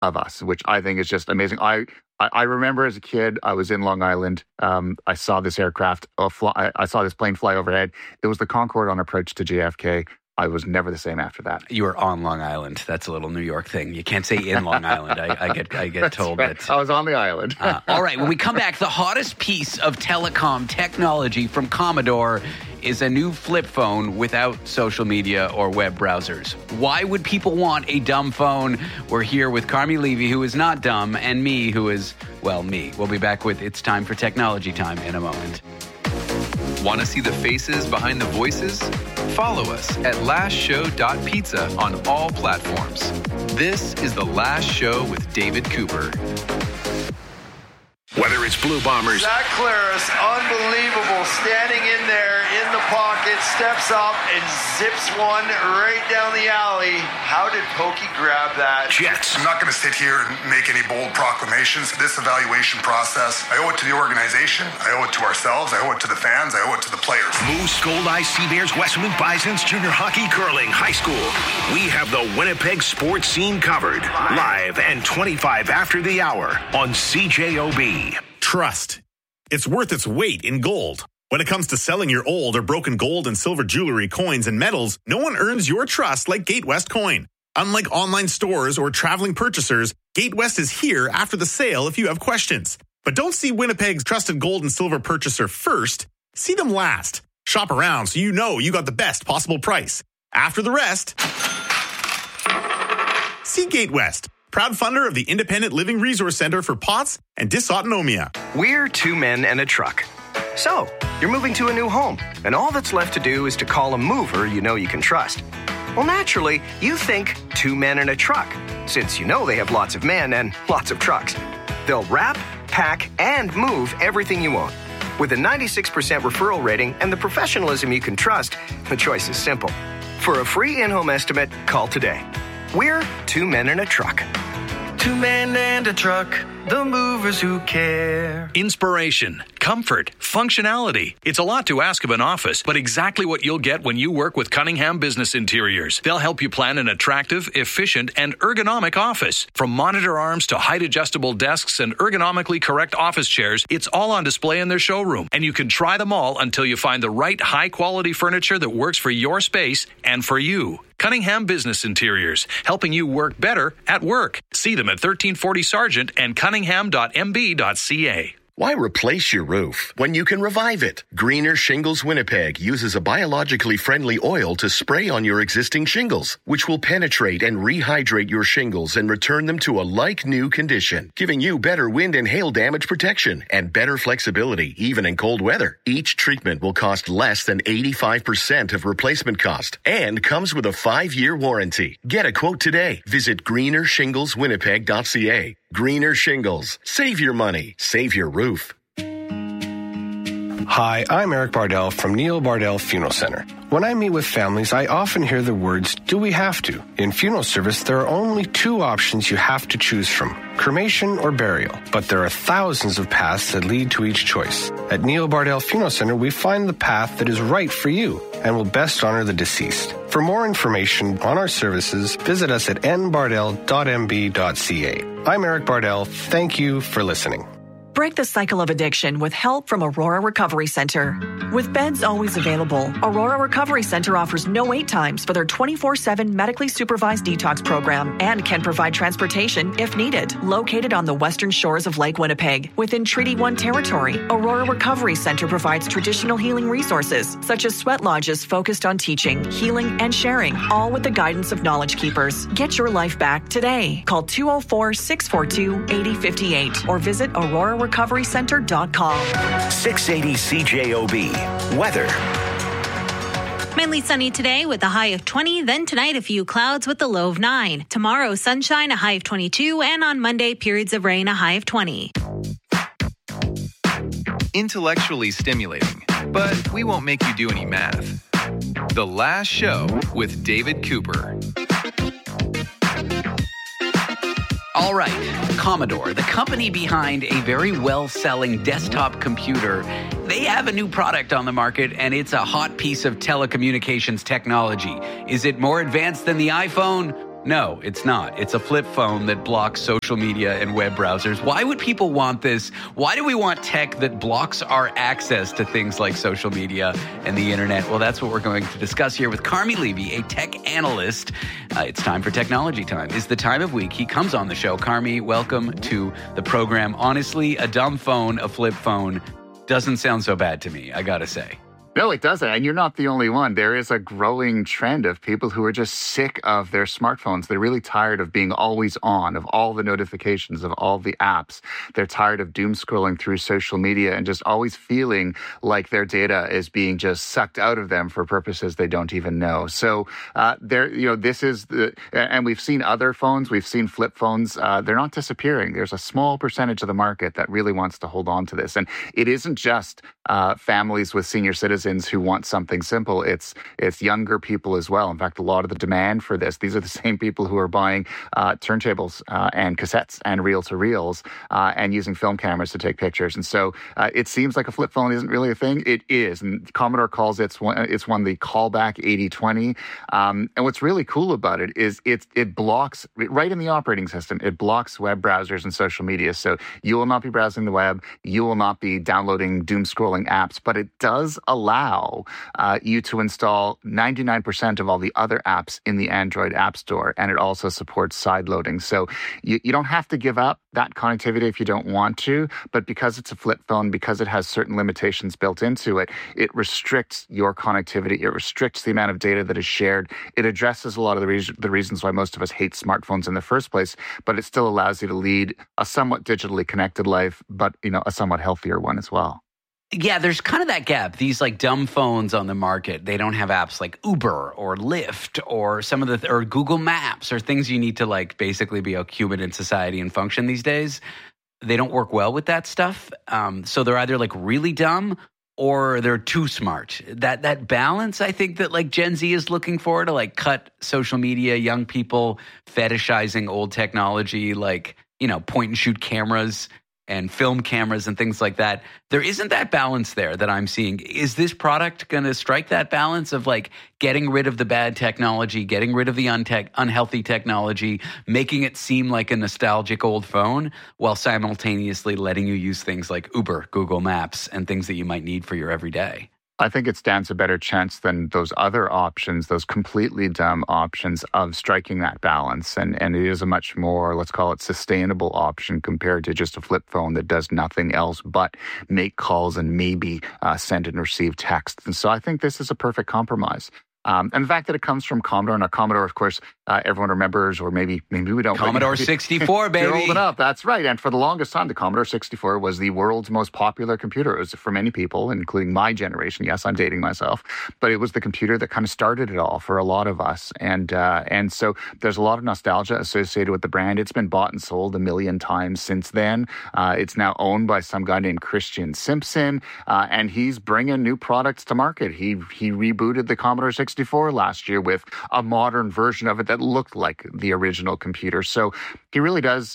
of us, which I think is just amazing. I remember as a kid, I was in Long Island. I saw this aircraft, I saw this plane fly overhead. It was the Concorde on approach to JFK. I was never the same after that. You were on Long Island. That's a little New York thing. You can't say in Long Island. I get told right. that. I was on the island. All right. When we come back, the hottest piece of telecom technology from Commodore is a new flip phone without social media or web browsers. Why would people want a dumb phone? We're here with Carmi Levy, who is not dumb, and me, who is, well, me. We'll be back with It's Time for Technology Time in a moment. Want to see the faces behind the voices? Follow us at lastshow.pizza on all platforms. This is The Last Show with David Cooper. Whether it's Blue Bombers. Zach Claris, unbelievable, standing in there in the pocket, steps up and zips one right down the alley. How did Pokey grab that? Jets. I'm not going to sit here and make any bold proclamations. This evaluation process, I owe it to the organization, I owe it to ourselves, I owe it to the fans, I owe it to the players. Moose, Gold-Eyes, Seabears, Westman Bisons, junior hockey, curling, high school. We have the Winnipeg sports scene covered. Live and 25 after the hour on CJOB. Trust. It's worth its weight in gold. When it comes to selling your old or broken gold and silver jewelry, coins, and metals, no one earns your trust like Gatewest Coin. Unlike online stores or traveling purchasers, Gatewest is here after the sale if you have questions. But don't see Winnipeg's trusted gold and silver purchaser first. See them last. Shop around so you know you got the best possible price. After the rest, see Gatewest, proud funder of the Independent Living Resource Center for POTS and Dysautonomia. We're two men and a truck. So, you're moving to a new home, and all that's left to do is to call a mover you know you can trust. Well, naturally, you think two men and a truck, since you know they have lots of men and lots of trucks. They'll wrap, pack, and move everything you own. With a 96% referral rating and the professionalism you can trust, the choice is simple. For a free in-home estimate, call today. We're two men and a truck. Two men and a truck, the movers who care. Inspiration, comfort, functionality. It's a lot to ask of an office, but exactly what you'll get when you work with Cunningham Business Interiors. They'll help you plan an attractive, efficient, and ergonomic office. From monitor arms to height-adjustable desks and ergonomically correct office chairs, it's all on display in their showroom, and you can try them all until you find the right high-quality furniture that works for your space and for you. Cunningham Business Interiors, helping you work better at work. See them at 1340 Sargent and cunningham.mb.ca. Why replace your roof when you can revive it? Greener Shingles Winnipeg uses a biologically friendly oil to spray on your existing shingles, which will penetrate and rehydrate your shingles and return them to a like-new condition, giving you better wind and hail damage protection and better flexibility, even in cold weather. Each treatment will cost less than 85% of replacement cost and comes with a 5-year warranty. Get a quote today. Visit greenershingleswinnipeg.ca. Greener Shingles. Save your money. Save your roof. Hi, I'm Eric Bardell from Neil Bardell Funeral Center. When I meet with families, I often hear the words, do we have to? In funeral service, there are only 2 options you have to choose from, cremation or burial. But there are thousands of paths that lead to each choice. At Neil Bardell Funeral Center, we find the path that is right for you and will best honor the deceased. For more information on our services, visit us at nbardell.mb.ca. I'm Eric Bardell. Thank you for listening. Break the cycle of addiction with help from Aurora Recovery Center. With beds always available, Aurora Recovery Center offers no wait times for their 24/7 medically supervised detox program and can provide transportation if needed. Located on the western shores of Lake Winnipeg, within Treaty 1 territory, Aurora Recovery Center provides traditional healing resources such as sweat lodges focused on teaching, healing, and sharing, all with the guidance of Knowledge Keepers. Get your life back today. Call 204-642-8058 or visit AuroraRecoveryCenter.com. 680 CJOB. Weather. Mainly sunny today with a high of 20. Then tonight, a few clouds with a low of 9. Tomorrow, sunshine, a high of 22. And on Monday, periods of rain, a high of 20. Intellectually stimulating, but we won't make you do any math. The Last Show with David Cooper. All right, Commodore, the company behind a very well-selling desktop computer, they have a new product on the market, and it's a hot piece of telecommunications technology. Is it more advanced than the iPhone? No, it's not. It's a flip phone that blocks social media and web browsers. Why would people want this? Why do we want tech that blocks our access to things like social media and the internet? Well, that's what we're going to discuss here with Carmi Levy, a tech analyst. It's time for Technology Time. It's the time of week he comes on the show. Carmi, welcome to the program. Honestly, a dumb phone, a flip phone, doesn't sound so bad to me, I gotta say. No, it doesn't. And you're not the only one. There is a growing trend of people who are just sick of their smartphones. They're really tired of being always on, of all the notifications, of all the apps. They're tired of doom scrolling through social media and just always feeling like their data is being just sucked out of them for purposes they don't even know. So this is and we've seen other phones. We've seen flip phones. They're not disappearing. There's a small percentage of the market that really wants to hold on to this. And it isn't just families with senior citizens who want something simple. It's younger people as well. In fact, a lot of the demand for this, these are the same people who are buying turntables and cassettes and reel-to-reels and using film cameras to take pictures. And so it seems like a flip phone isn't really a thing. It is. And Commodore calls it's one the callback 8020. And what's really cool about it is it blocks, right in the operating system, it blocks web browsers and social media. So you will not be browsing the web. You will not be downloading doom scrolling apps, but it does allow you to install 99% of all the other apps in the Android App Store, and it also supports side loading. So you don't have to give up that connectivity if you don't want to, but because it's a flip phone, because it has certain limitations built into it, it restricts your connectivity. It restricts the amount of data that is shared. It addresses a lot of the reasons why most of us hate smartphones in the first place, but it still allows you to lead a somewhat digitally connected life, but a somewhat healthier one as well. Yeah, there's kind of that gap. These like dumb phones on the market, they don't have apps like Uber or Lyft or or Google Maps or things you need to like basically be a human in society and function these days. They don't work well with that stuff. So they're either like really dumb or they're too smart. That balance, I think that like Gen Z is looking for to like cut social media, young people fetishizing old technology, like, point and shoot cameras and film cameras and things like that. There isn't that balance there that I'm seeing. Is this product going to strike that balance of like getting rid of the bad technology, getting rid of the unhealthy technology, making it seem like a nostalgic old phone while simultaneously letting you use things like Uber, Google Maps, and things that you might need for your everyday? I think it stands a better chance than those other options, those completely dumb options of striking that balance. And it is a much more, let's call it, sustainable option compared to just a flip phone that does nothing else but make calls and maybe send and receive texts. And so I think this is a perfect compromise. And the fact that it comes from Commodore, and a Commodore, of course, everyone remembers, or maybe we don't. Commodore 64, baby. You're old enough. That's right. And for the longest time, the Commodore 64 was the world's most popular computer. It was for many people, including my generation. Yes, I'm dating myself. But it was the computer that kind of started it all for a lot of us. And so there's a lot of nostalgia associated with the brand. It's been bought and sold 1 million times since then. It's now owned by some guy named Christian Simpson, and he's bringing new products to market. He rebooted the Commodore 64 last year with a modern version of it that looked like the original computer. So he really does,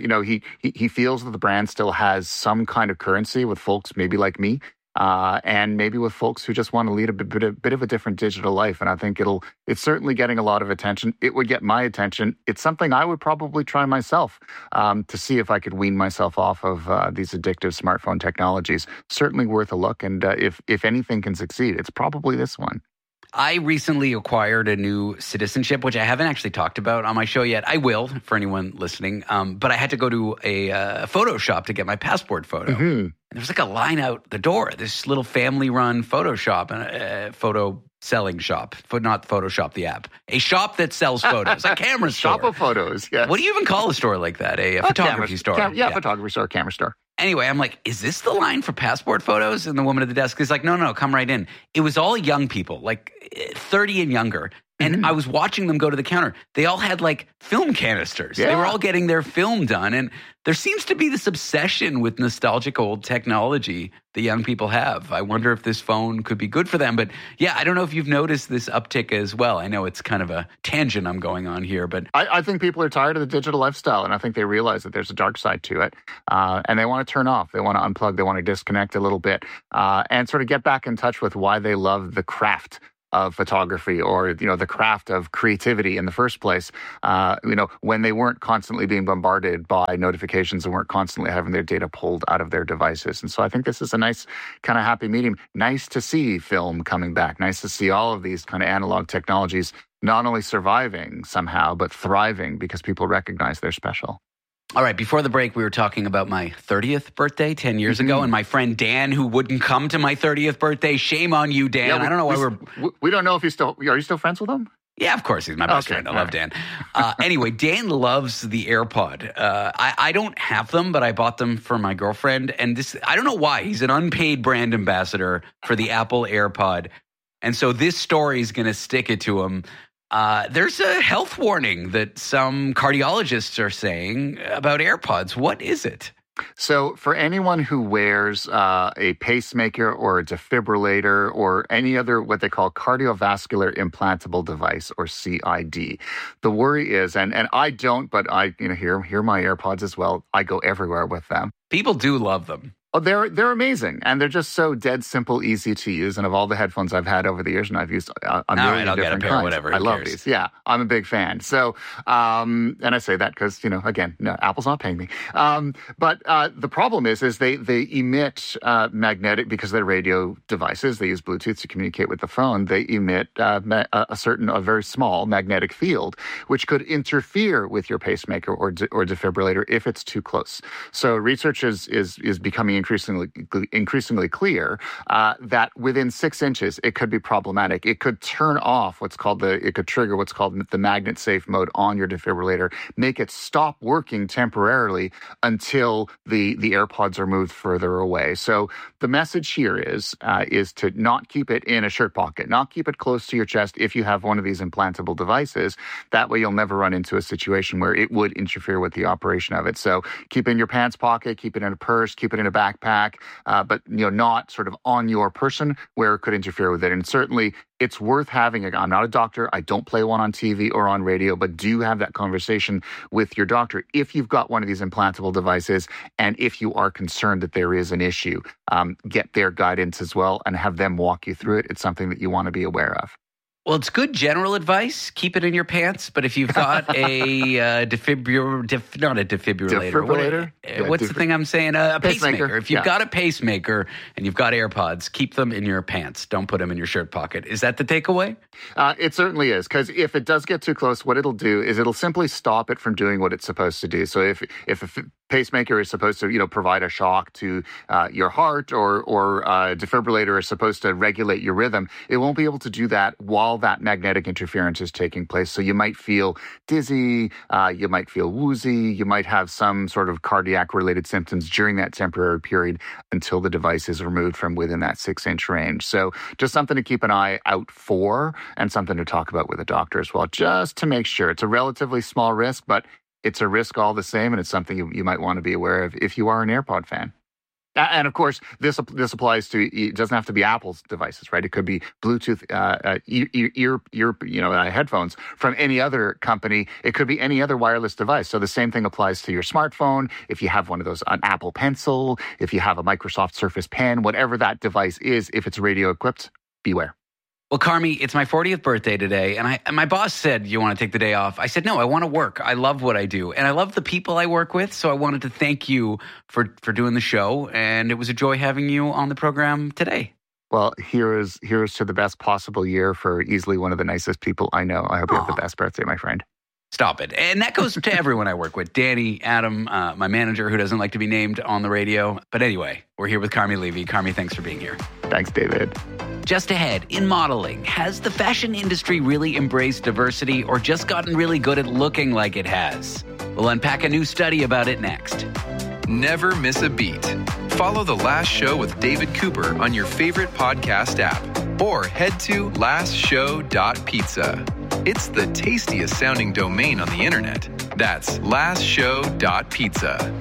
he feels that the brand still has some kind of currency with folks maybe like me, and maybe with folks who just want to lead a bit of a different digital life. And I think it's certainly getting a lot of attention. It would get my attention. It's something I would probably try myself to see if I could wean myself off of these addictive smartphone technologies. Certainly worth a look. And if anything can succeed, it's probably this one. I recently acquired a new citizenship, which I haven't actually talked about on my show yet. I will, for anyone listening. But I had to go to a photo shop to get my passport photo. Mm-hmm. And there was like a line out the door, this little family-run photo shop, and photo selling shop, not Photoshop the app. A shop that sells photos, a camera store. Shop of photos, yes. What do you even call a store like that? A photography store? Photography store, camera store. Anyway, I'm like, is this the line for passport photos? And the woman at the desk is like, no, come right in. It was all young people, like 30 and younger. And I was watching them go to the counter. They all had like film canisters. Yeah. They were all getting their film done. And there seems to be this obsession with nostalgic old technology that young people have. I wonder if this phone could be good for them. But yeah, I don't know if you've noticed this uptick as well. I know it's kind of a tangent I'm going on here, but I think people are tired of the digital lifestyle, and I think they realize that there's a dark side to it. And they want to turn off. They want to unplug. They want to disconnect a little bit and sort of get back in touch with why they love the craft of photography or, the craft of creativity in the first place, when they weren't constantly being bombarded by notifications and weren't constantly having their data pulled out of their devices. And so I think this is a nice kind of happy medium. Nice to see film coming back. Nice to see all of these kind of analog technologies not only surviving somehow, but thriving because people recognize they're special. All right, before the break, we were talking about my 30th birthday 10 years ago, and my friend Dan, who wouldn't come to my 30th birthday. Shame on you, Dan. I don't know why we don't know if are you still friends with him? Yeah, of course. He's my best friend. I love Dan. Anyway, Dan loves the AirPod. I don't have them, but I bought them for my girlfriend. And I don't know why. He's an unpaid brand ambassador for the Apple AirPod. And so this story is going to stick it to him. There's a health warning that some cardiologists are saying about AirPods. What is it? So for anyone who wears a pacemaker or a defibrillator or any other what they call cardiovascular implantable device or CID, the worry is, and I don't, but I hear my AirPods as well. I go everywhere with them. People do love them. Oh, they're amazing, and they're just so dead simple, easy to use. And of all the headphones I've had over the years, and I've used a million different get a pair, kinds. Whatever. I love these. Yeah, I'm a big fan. So, and I say that because again, no, Apple's not paying me. But the problem is they emit magnetic, because they're radio devices. They use Bluetooth to communicate with the phone. They emit a very small magnetic field, which could interfere with your pacemaker or defibrillator if it's too close. So research is becoming increasingly clear that within 6 inches, it could be problematic. It could turn off it could trigger what's called the magnet safe mode on your defibrillator, make it stop working temporarily until the AirPods are moved further away. So the message here is to not keep it in a shirt pocket, not keep it close to your chest if you have one of these implantable devices. That way you'll never run into a situation where it would interfere with the operation of it. So keep it in your pants pocket, keep it in a purse, keep it in a backpack, but not sort of on your person where it could interfere with it. And certainly it's worth having. I'm not a doctor. I don't play one on TV or on radio, but do have that conversation with your doctor if you've got one of these implantable devices and if you are concerned that there is an issue. Get their guidance as well and have them walk you through it. It's something that you want to be aware of. Well, it's good general advice. Keep it in your pants. But if you've got a defibrillator. What's the thing I'm saying? A pacemaker. If you've got a pacemaker and you've got AirPods, keep them in your pants. Don't put them in your shirt pocket. Is that the takeaway? It certainly is, because if it does get too close, what it'll do is it'll simply stop it from doing what it's supposed to do. So if a pacemaker is supposed to, provide a shock to your heart, or a defibrillator is supposed to regulate your rhythm, it won't be able to do that while that magnetic interference is taking place. So you might feel dizzy, you might feel woozy, you might have some sort of cardiac-related symptoms during that temporary period until the device is removed from within that 6-inch range. So just something to keep an eye out for and something to talk about with a doctor as well, just to make sure. It's a relatively small risk, but it's a risk all the same, and it's something you might want to be aware of if you are an AirPod fan. And of course, this applies to, it doesn't have to be Apple's devices, right? It could be Bluetooth headphones from any other company. It could be any other wireless device. So the same thing applies to your smartphone. If you have one of those, an Apple Pencil, if you have a Microsoft Surface Pen, whatever that device is, if it's radio equipped, beware. Well, Carmi, it's my 40th birthday today, and my boss said, you want to take the day off? I said, no, I want to work. I love what I do, and I love the people I work with, so I wanted to thank you for doing the show, and it was a joy having you on the program today. Well, here's to the best possible year for easily one of the nicest people I know. I hope you have the best birthday, my friend. Stop it. And that goes to everyone I work with. Danny, Adam, my manager, who doesn't like to be named on the radio. But anyway, we're here with Carmi Levy. Carmi, thanks for being here. Thanks, David. Just ahead, in modeling, has the fashion industry really embraced diversity or just gotten really good at looking like it has? We'll unpack a new study about it next. Never miss a beat. Follow The Last Show with David Cooper on your favorite podcast app or head to lastshow.pizza. It's the tastiest sounding domain on the internet. That's lastshow.pizza.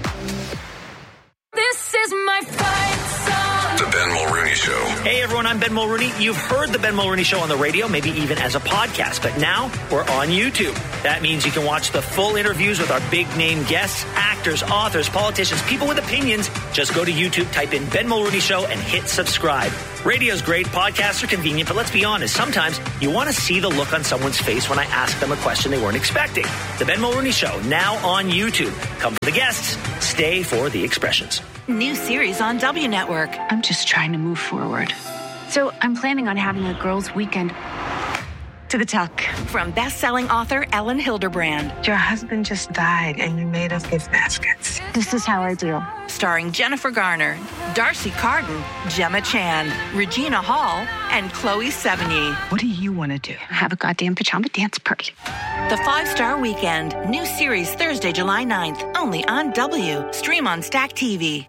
This is my fight song. The Ben Mulrooney Show. Hey everyone, I'm Ben Mulrooney. You've heard the Ben Mulrooney Show on the radio, maybe even as a podcast, but now we're on YouTube. That means you can watch the full interviews with our big name guests, actors, actors, authors, politicians, people with opinions. Just go to YouTube, type in Ben Mulrooney Show, and hit subscribe. Radio's great, podcasts are convenient, but let's be honest, sometimes you want to see the look on someone's face when I ask them a question they weren't expecting. The Ben Mulrooney Show, now on YouTube. Come for the guests, stay for the expressions. New series on W Network. I'm just trying to move forward. So I'm planning on having a girls' weekend to the tuck. From best-selling author Ellen Hilderbrand. Your husband just died and you made us gift baskets. This is how I do. Starring Jennifer Garner, Darcy Carden, Gemma Chan, Regina Hall, and Chloe Sevigny. What do you want to do? Have a goddamn pajama dance party. The 5-Star Weekend. New series Thursday, July 9th. Only on W. Stream on Stack TV.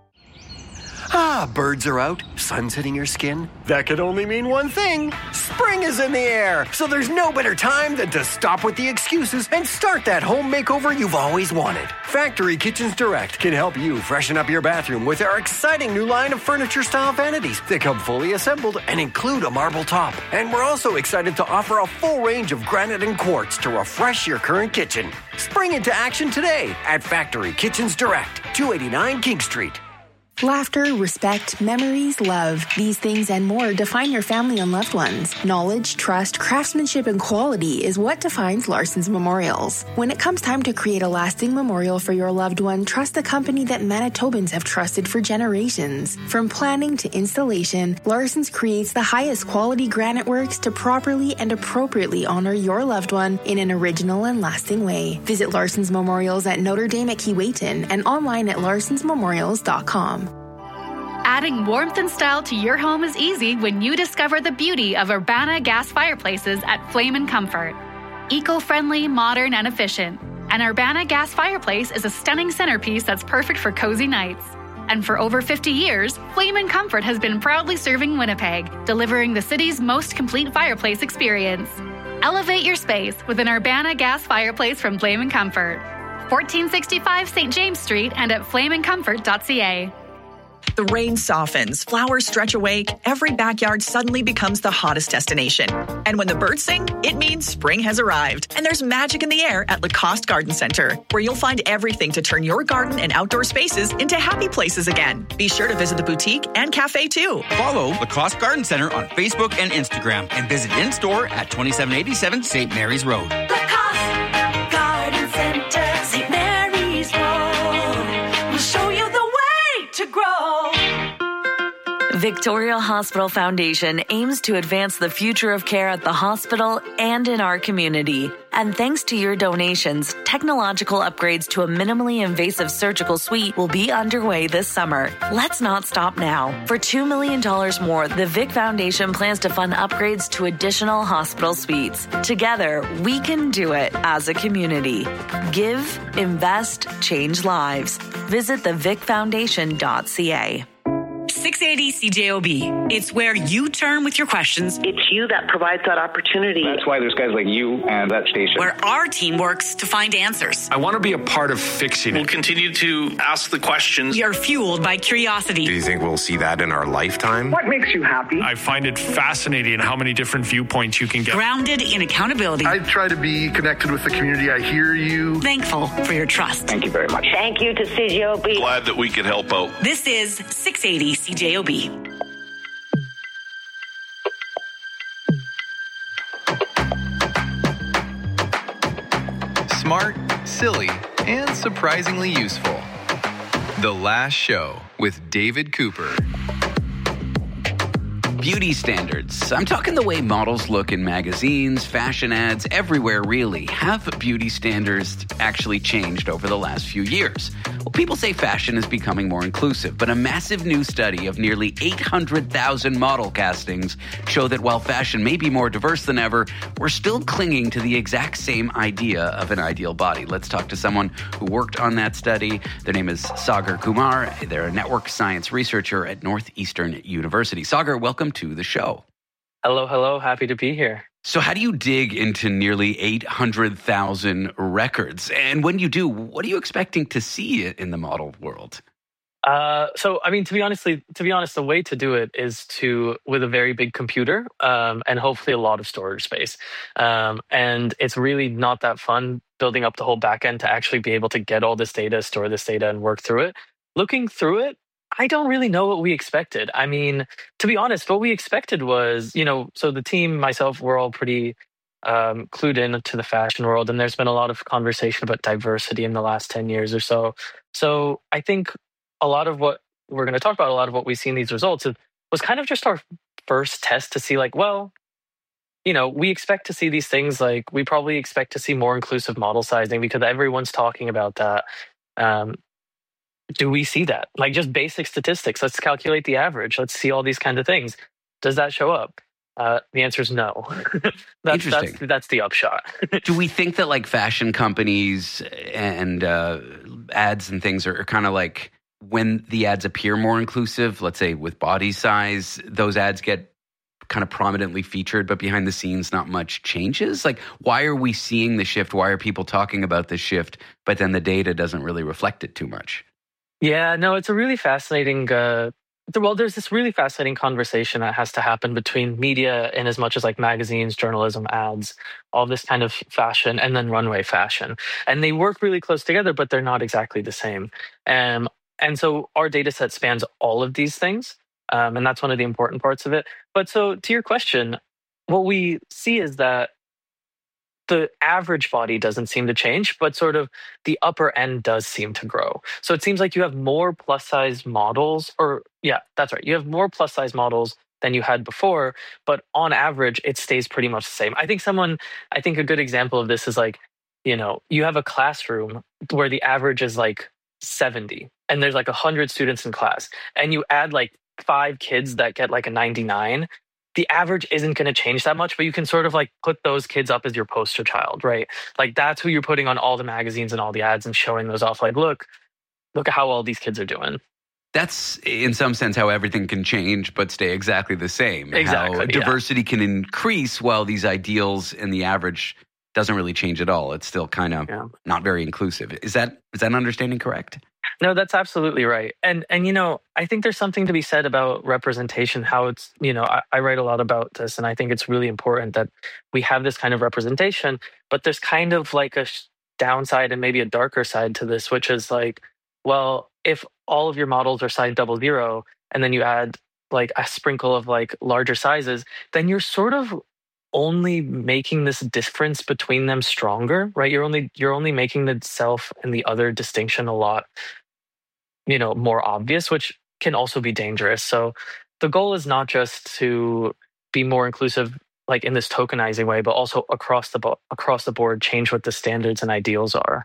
Birds are out, sun's hitting your skin. That could only mean one thing. Spring is in the air, so there's no better time than to stop with the excuses and start that home makeover you've always wanted. Factory Kitchens Direct can help you freshen up your bathroom with our exciting new line of furniture-style vanities. They come fully assembled and include a marble top. And we're also excited to offer a full range of granite and quartz to refresh your current kitchen. Spring into action today at Factory Kitchens Direct, 289 King Street. Laughter, respect, memories, love. These things and more define your family and loved ones. Knowledge, trust, craftsmanship, and quality is what defines Larson's Memorials. When it comes time to create a lasting memorial for your loved one, trust the company that Manitobans have trusted for generations. From planning to installation, Larson's creates the highest quality granite works to properly and appropriately honor your loved one in an original and lasting way. Visit Larson's Memorials at Notre Dame at Keewatin and online at larsonsmemorials.com. Adding warmth and style to your home is easy when you discover the beauty of Urbana gas fireplaces at Flame & Comfort. Eco-friendly, modern, and efficient. An Urbana gas fireplace is a stunning centerpiece that's perfect for cozy nights. And for over 50 years, Flame & Comfort has been proudly serving Winnipeg, delivering the city's most complete fireplace experience. Elevate your space with an Urbana gas fireplace from Flame & Comfort. 1465 St. James Street and at flameandcomfort.ca. The rain softens, flowers stretch awake, every backyard suddenly becomes the hottest destination. And when the birds sing, it means spring has arrived. And there's magic in the air at Lacoste Garden Center, where you'll find everything to turn your garden and outdoor spaces into happy places again. Be sure to visit the boutique and cafe too. Follow Lacoste Garden Center on Facebook and Instagram and visit in-store at 2787 St. Mary's Road. Lacoste Garden Center, St. Mary's Road. We'll show you the way to grow. Victoria Hospital Foundation aims to advance the future of care at the hospital and in our community. And thanks to your donations, technological upgrades to a minimally invasive surgical suite will be underway this summer. Let's not stop now. For $2 million more, the Vic Foundation plans to fund upgrades to additional hospital suites. Together, we can do it as a community. Give, invest, change lives. Visit thevicfoundation.ca. 680 CJOB. It's where you turn with your questions. It's you that provides that opportunity. That's why there's guys like you and that station. Where our team works to find answers. I want to be a part of fixing it. We'll continue to ask the questions. You're fueled by curiosity. Do you think we'll see that in our lifetime? What makes you happy? I find it fascinating how many different viewpoints you can get. Grounded in accountability. I try to be connected with the community. I hear you. Thankful for your trust. Thank you very much. Thank you to CJOB. Glad that we could help out. This is 680 CJOB. Smart, silly, and surprisingly useful. The Last Show with David Cooper. Beauty standards. I'm talking the way models look in magazines, fashion ads, everywhere really. Have beauty standards actually changed over the last few years? Well, people say fashion is becoming more inclusive, but a massive new study of nearly 800,000 model castings show that while fashion may be more diverse than ever, we're still clinging to the exact same idea of an ideal body. Let's talk to someone who worked on that study. Their name is Sagar Kumar. They're a network science researcher at Northeastern University. Sagar, welcome to the show. Hello. Happy to be here. So how do you dig into nearly 800,000 records? And when you do, what are you expecting to see in the model world? To be honest, the way to do it is with a very big computer and hopefully a lot of storage space. And it's really not that fun building up the whole back end to actually be able to get all this data, store this data, and work through it. Looking through it, I don't really know what we expected. I mean, to be honest, what we expected was, so the team, myself, we're all pretty clued in to the fashion world, and there's been a lot of conversation about diversity in the last 10 years or so. So I think a lot of what we're going to talk about, a lot of what we see in these results was kind of just our first test to see like, well, we expect to see these things, like we probably expect to see more inclusive model sizing because everyone's talking about that. Do we see that? Like just basic statistics. Let's calculate the average. Let's see all these kinds of things. Does that show up? The answer is no. Interesting. That's the upshot. Do we think that like fashion companies and ads and things are kind of like when the ads appear more inclusive, let's say with body size, those ads get kind of prominently featured, but behind the scenes, not much changes? Like, why are we seeing the shift? Why are people talking about this shift, but then the data doesn't really reflect it too much? Yeah, no, it's a really fascinating there's this really fascinating conversation that has to happen between media in as much as like magazines, journalism, ads, all this kind of fashion, and then runway fashion. And they work really close together, but they're not exactly the same. And so our data set spans all of these things. And that's one of the important parts of it. But so to your question, what we see is that the average body doesn't seem to change, but sort of the upper end does seem to grow. So it seems like you have more plus size models, that's right. You have more plus size models than you had before, but on average, it stays pretty much the same. I think a good example of this is like, you have a classroom where the average is like 70 and there's like 100 students in class, and you add like 5 kids that get like a 99. The average isn't going to change that much, but you can sort of like put those kids up as your poster child, right? Like that's who you're putting on all the magazines and all the ads and showing those off. Like, look at how all these kids are doing. That's in some sense how everything can change but stay exactly the same. Exactly. How diversity can increase while these ideals and the average doesn't really change at all. It's still kind of not very inclusive. Is that understanding correct? No, that's absolutely right. And I think there's something to be said about representation, how it's, I write a lot about this, and I think it's really important that we have this kind of representation, but there's kind of like a downside and maybe a darker side to this, which is like, well, if all of your models are size 00 and then you add like a sprinkle of like larger sizes, then you're sort of only making this difference between them stronger, right? You're only making the self and the other distinction a lot more obvious, which can also be dangerous. So the goal is not just to be more inclusive, like in this tokenizing way, but also across the board, change what the standards and ideals are.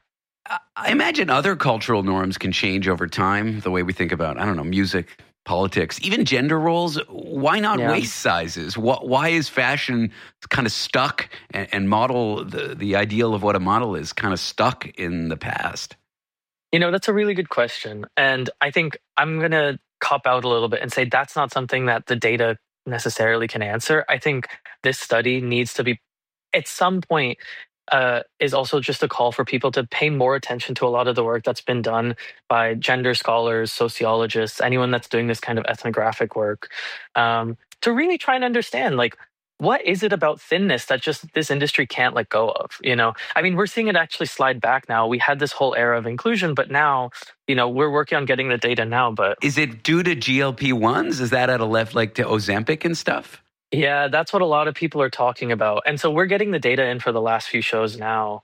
I imagine other cultural norms can change over time. The way we think about, I don't know, music, politics, even gender roles. Why not waist sizes? Why is fashion kind of stuck and model, the ideal of what a model is kind of stuck in the past? That's a really good question. And I think I'm going to cop out a little bit and say that's not something that the data necessarily can answer. I think this study needs to be, at some point, is also just a call for people to pay more attention to a lot of the work that's been done by gender scholars, sociologists, anyone that's doing this kind of ethnographic work, to really try and understand, like, what is it about thinness that just this industry can't let go of? I mean, we're seeing it actually slide back now. We had this whole era of inclusion, but now, we're working on getting the data now. But is it due to GLP-1s? Is that at a left, like to Ozempic and stuff? Yeah, that's what a lot of people are talking about. And so we're getting the data in for the last few shows now.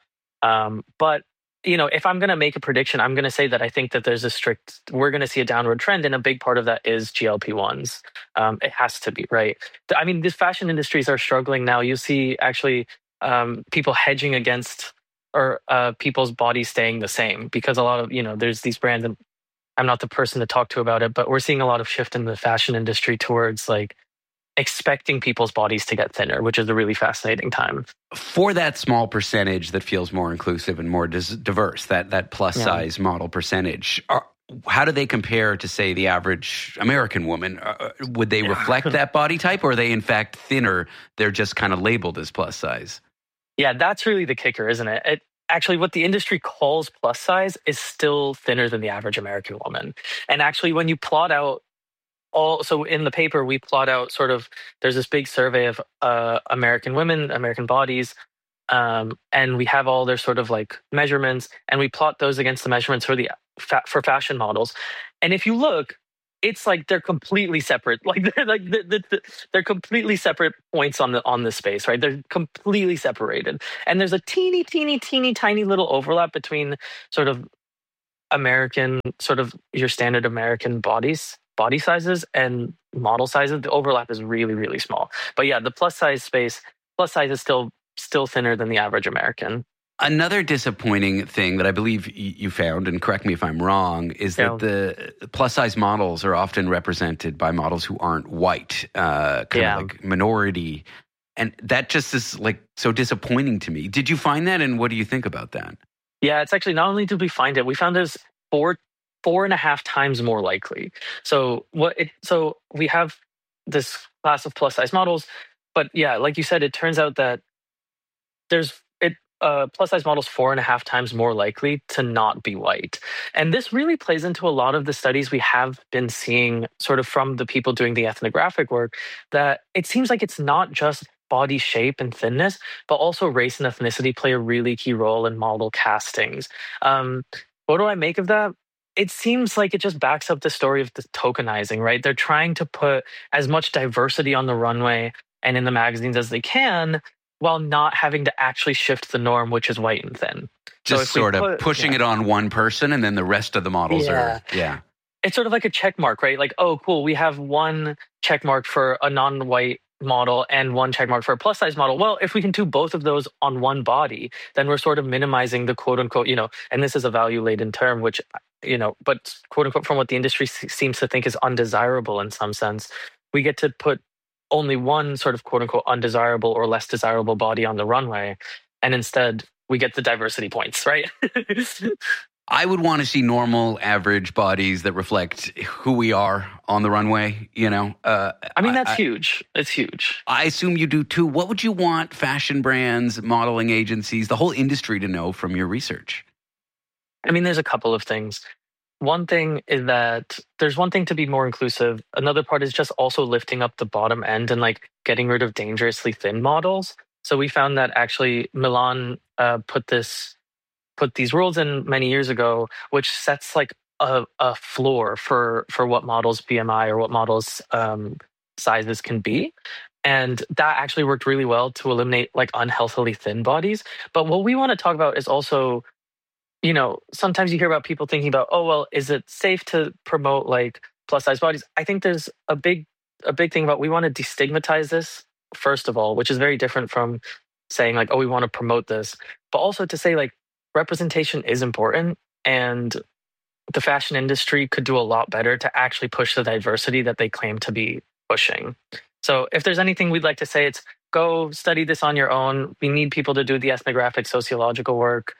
But, if I'm going to make a prediction, I'm going to say that I think that we're going to see a downward trend. And a big part of that is GLP-1s. It has to be, right? I mean, these fashion industries are struggling now. You see actually people hedging against or people's bodies staying the same because a lot of, there's these brands, and I'm not the person to talk to about it, but we're seeing a lot of shift in the fashion industry towards like expecting people's bodies to get thinner, which is a really fascinating time. For that small percentage that feels more inclusive and more diverse, that plus size model percentage, how do they compare to, say, the average American woman? Would they reflect that body type, or are they in fact thinner? They're just kind of labeled as plus size. Yeah, that's really the kicker, isn't it? Actually, what the industry calls plus size is still thinner than the average American woman. And actually, when you plot out so in the paper, we plot out there's this big survey of American women, American bodies, and we have all their sort of like measurements, and we plot those against the measurements for fashion models. And if you look, it's like they're completely separate. Like they're completely separate points on the space, right? They're completely separated, and there's a teeny tiny little overlap between sort of American, sort of your standard American body sizes and model sizes. The overlap is really, really small. But yeah, the plus size is still thinner than the average American. Another disappointing thing that I believe you found, and correct me if I'm wrong, is that the plus-size models are often represented by models who aren't white, kind of like minority. And that just is like so disappointing to me. Did you find that, and what do you think about that? Yeah, it's actually, not only did we find it, we found it 4.5 times more likely. So we have this class of plus-size models, but yeah, like you said, it turns out that plus-size models 4.5 times more likely to not be white. And this really plays into a lot of the studies we have been seeing sort of from the people doing the ethnographic work, that it seems like it's not just body shape and thinness, but also race and ethnicity play a really key role in model castings. What do I make of that? It seems like it just backs up the story of the tokenizing, right? They're trying to put as much diversity on the runway and in the magazines as they can, while not having to actually shift the norm, which is white and thin. Just so sort of pushing it on one person, and then the rest of the models are. It's sort of like a check mark, right? Like, oh, cool, we have one check mark for a non-white model and one check mark for a plus-size model. Well, if we can do both of those on one body, then we're sort of minimizing the quote-unquote, and this is a value-laden term, which, but quote-unquote from what the industry seems to think is undesirable in some sense. We get to put only one sort of quote-unquote undesirable or less desirable body on the runway, and instead we get the diversity points, right? I would want to see normal, average bodies that reflect who we are on the runway, that's huge. It's huge. I assume you do too. What would you want fashion brands, modeling agencies, the whole industry to know from your research? I mean, there's a couple of things. One thing is that there's one thing to be more inclusive. Another part is just also lifting up the bottom end and like getting rid of dangerously thin models. So we found that actually Milan put these rules in many years ago, which sets like a floor for what models BMI or what models sizes can be. And that actually worked really well to eliminate like unhealthily thin bodies. But what we want to talk about is also, sometimes you hear about people thinking about, oh, well, is it safe to promote like plus size bodies? I think there's a big thing about, we want to destigmatize this, first of all, which is very different from saying like, oh, we want to promote this, but also to say like representation is important, and the fashion industry could do a lot better to actually push the diversity that they claim to be pushing. So if there's anything we'd like to say, it's go study this on your own. We need people to do the ethnographic sociological work.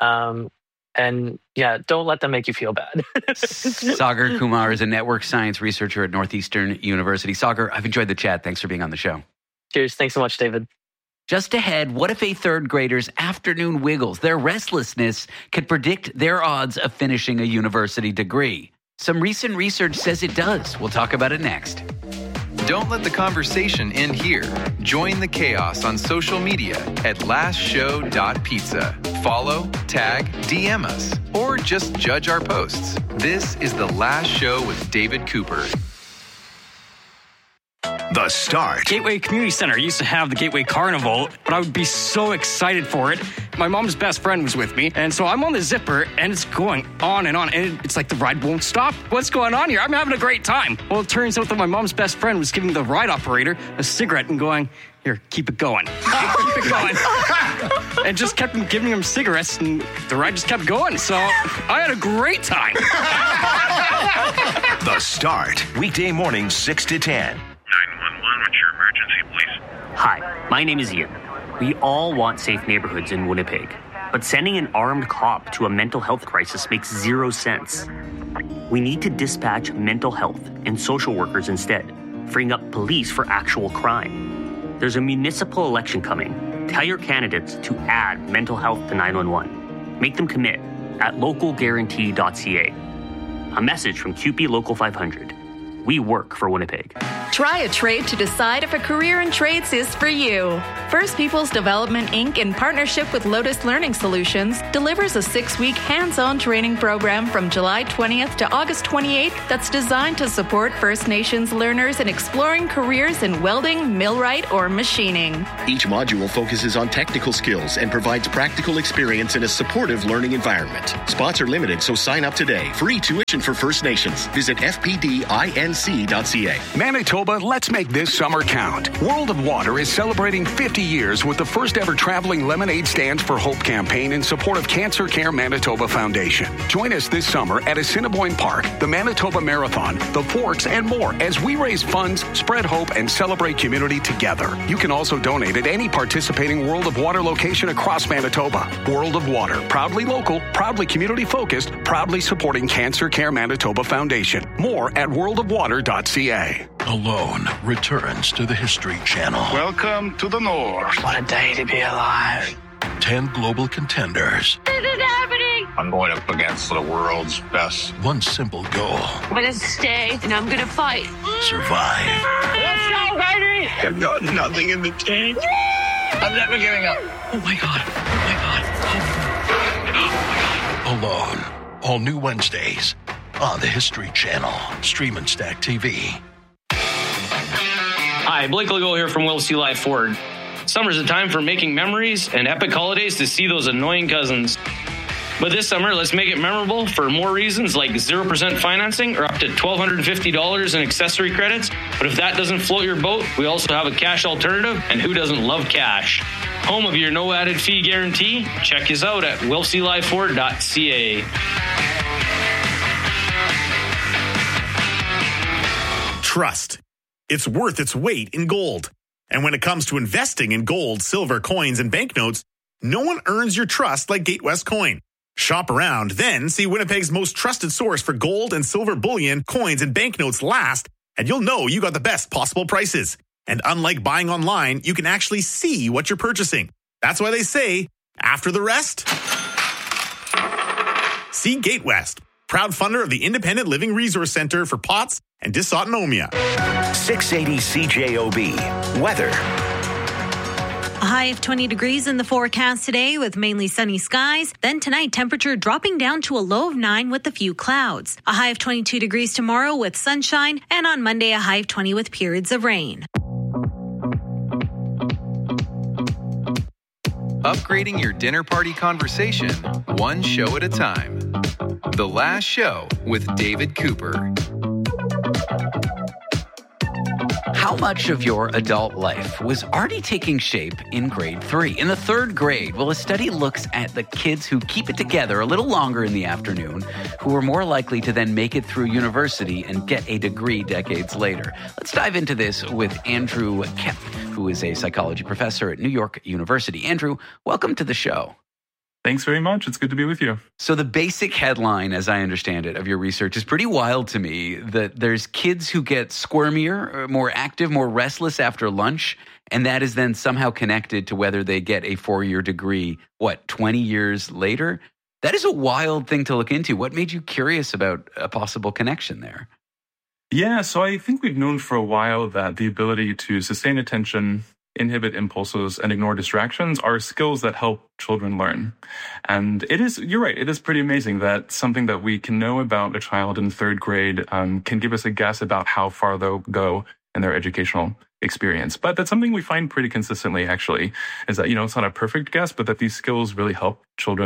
And yeah, don't let them make you feel bad. Sagar Kumar is a network science researcher at Northeastern University. Sagar, I've enjoyed the chat. Thanks for being on the show. Cheers. Thanks so much, David. Just ahead, what if a third grader's afternoon wiggles, their restlessness, could predict their odds of finishing a university degree? Some recent research says it does. We'll talk about it next. Don't let the conversation end here. Join the chaos on social media at lastshow.pizza. Follow, tag, DM us, or just judge our posts. This is The Last Show with David Cooper. The Start. Gateway Community Center used to have the Gateway Carnival, but I would be so excited for it. My mom's best friend was with me, and so I'm on the zipper, and it's going on, and it's like the ride won't stop. What's going on here? I'm having a great time. Well, it turns out that my mom's best friend was giving the ride operator a cigarette and going, here, keep it going. Keep it going. And just kept giving him cigarettes, and the ride just kept going. So I had a great time. The Start. Weekday mornings 6 to 10. 911, what's your emergency, please? Hi, my name is Ian. We all want safe neighborhoods in Winnipeg, but sending an armed cop to a mental health crisis makes zero sense. We need to dispatch mental health and social workers instead, freeing up police for actual crime. There's a municipal election coming. Tell your candidates to add mental health to 911. Make them commit at localguarantee.ca. A message from CUPE Local 500. We work for Winnipeg. Try a trade to decide if a career in trades is for you. First Peoples Development, Inc., in partnership with Lotus Learning Solutions, delivers a 6-week hands-on training program from July 20th to August 28th that's designed to support First Nations learners in exploring careers in welding, millwright, or machining. Each module focuses on technical skills and provides practical experience in a supportive learning environment. Spots are limited, so sign up today. Free tuition for First Nations. Visit fpdinc.ca. Manitoba, let's make this summer count. World of Water is celebrating 50 years with the first ever traveling Lemonade Stands for Hope campaign in support of Cancer Care Manitoba Foundation. Join us this summer at Assiniboine Park, the Manitoba Marathon, the Forks, and more as we raise funds, spread hope, and celebrate community together. You can also donate at any participating World of Water location across Manitoba. World of Water, proudly local, proudly community-focused, proudly supporting Cancer Care Manitoba Foundation. More at worldofwater.ca. Alone returns to the History Channel. Welcome to the North. What a day to be alive. 10 global contenders. This is happening. I'm going up against the world's best. One simple goal. I'm going to stay and I'm going to fight. Survive. Let's go, baby. I've got nothing in the tank. I'm never giving up. Oh my God. Alone. All new Wednesdays on the History Channel. Stream and Stack TV. Hi, Blake Legault here from Will C. Life Ford. Summer's a time for making memories and epic holidays to see those annoying cousins. But this summer, let's make it memorable for more reasons like 0% financing or up to $1,250 in accessory credits. But if that doesn't float your boat, we also have a cash alternative, and who doesn't love cash? Home of your no added fee guarantee? Check us out at willclifeford.ca. Trust. It's worth its weight in gold. And when it comes to investing in gold, silver, coins, and banknotes, no one earns your trust like Gatewest Coin. Shop around, then see Winnipeg's most trusted source for gold and silver bullion, coins, and banknotes last, and you'll know you got the best possible prices. And unlike buying online, you can actually see what you're purchasing. That's why they say, after the rest, see Gatewest, proud funder of the Independent Living Resource Center for POTS and dysautonomia. 680 CJOB. Weather. A high of 20 degrees in the forecast today with mainly sunny skies. Then tonight, temperature dropping down to a low of 9 with a few clouds. A high of 22 degrees tomorrow with sunshine. And on Monday, a high of 20 with periods of rain. Upgrading your dinner party conversation, one show at a time. The Last Show with David Cooper. How much of your adult life was already taking shape in grade 3? In the 3rd grade, well, a study looks at the kids who keep it together a little longer in the afternoon, who are more likely to then make it through university and get a degree decades later. Let's dive into this with Andrew Kemp, who is a psychology professor at New York University. Andrew, welcome to the show. Thanks very much. It's good to be with you. So the basic headline, as I understand it, of your research is pretty wild to me, that there's kids who get squirmier, more active, more restless after lunch, and that is then somehow connected to whether they get a 4-year degree, 20 years later? That is a wild thing to look into. What made you curious about a possible connection there? Yeah, so I think we've known for a while that the ability to sustain attention, inhibit impulses, and ignore distractions are skills that help children learn. And you're right, it is pretty amazing that something that we can know about a child in 3rd grade can give us a guess about how far they'll go in their educational experience. But that's something we find pretty consistently, actually, is that, it's not a perfect guess, but that these skills really help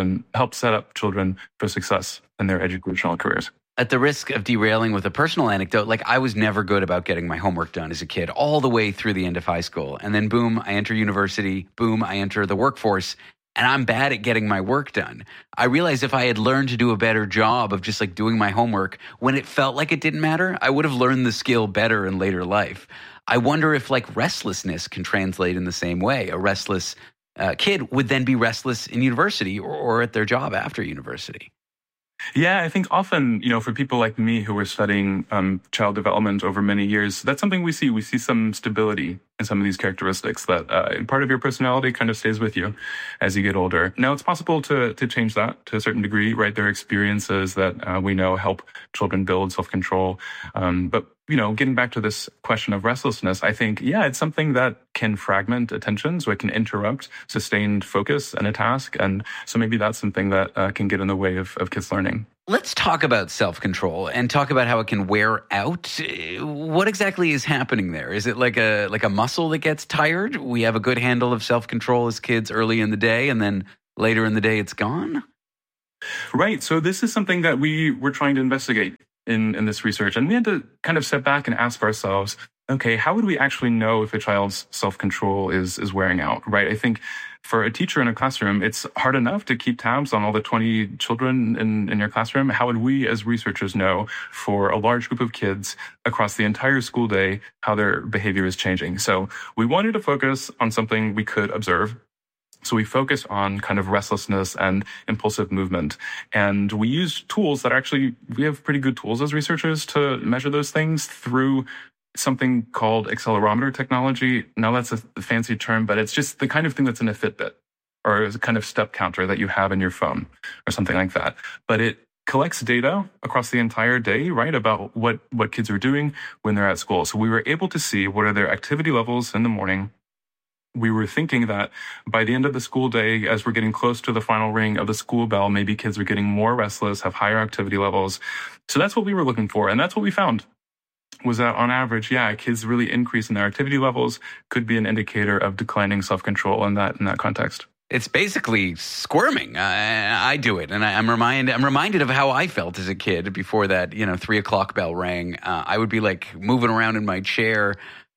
set up children for success in their educational careers. At the risk of derailing with a personal anecdote, I was never good about getting my homework done as a kid, all the way through the end of high school. And then boom, I enter university, boom, I enter the workforce, and I'm bad at getting my work done. I realized if I had learned to do a better job of just doing my homework when it felt like it didn't matter, I would have learned the skill better in later life. I wonder if restlessness can translate in the same way. A restless kid would then be restless in university or at their job after university. Yeah, I think often, for people like me who are studying child development over many years, that's something we see. We see some stability in some of these characteristics that part of your personality kind of stays with you as you get older. Now, it's possible to change that to a certain degree, right? There are experiences that we know help children build self-control. But getting back to this question of restlessness, I think, it's something that can fragment attention, so it can interrupt sustained focus in a task. And so maybe that's something that can get in the way of kids learning. Let's talk about self-control and talk about how it can wear out. What exactly is happening there? Is it like a muscle that gets tired? We have a good handle of self-control as kids early in the day, and then later in the day it's gone? Right. So this is something that we were trying to investigate in this research. And we had to kind of step back and ask ourselves, okay, how would we actually know if a child's self-control is wearing out, right? I think for a teacher in a classroom, it's hard enough to keep tabs on all the 20 children in your classroom. How would we as researchers know for a large group of kids across the entire school day how their behavior is changing? So we wanted to focus on something we could observe. So we focused on kind of restlessness and impulsive movement. And we used tools that we have pretty good tools as researchers to measure those things through something called accelerometer technology. Now that's a fancy term, but it's just the kind of thing that's in a Fitbit or a kind of step counter that you have in your phone or something like that. But it collects data across the entire day, right, about what kids are doing when they're at school. So we were able to see what are their activity levels in the morning. We were thinking that by the end of the school day, as we're getting close to the final ring of the school bell, maybe kids are getting more restless, have higher activity levels. So that's what we were looking for. And that's what we found, was that on average, kids really increase in their activity levels could be an indicator of declining self-control in that context. It's basically squirming. I do it, and I'm reminded of how I felt as a kid before that 3:00 bell rang. I would be like moving around in my chair.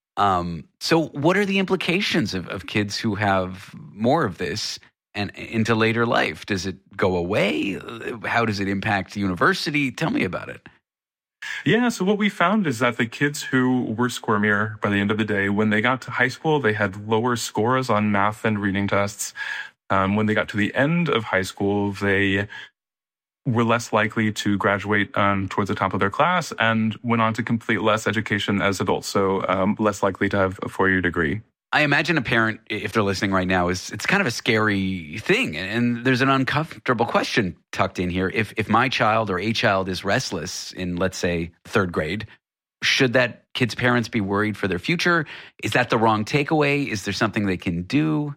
So what are the implications of kids who have more of this and into later life? Does it go away? How does it impact the university? Tell me about it. Yeah, so what we found is that the kids who were squirmier by the end of the day, when they got to high school, they had lower scores on math and reading tests. When they got to the end of high school, they were less likely to graduate towards the top of their class and went on to complete less education as adults, so less likely to have a 4-year degree. I imagine a parent, if they're listening right now, it's kind of a scary thing. And there's an uncomfortable question tucked in here. If my child or a child is restless in, let's say, 3rd grade, should that kid's parents be worried for their future? Is that the wrong takeaway? Is there something they can do?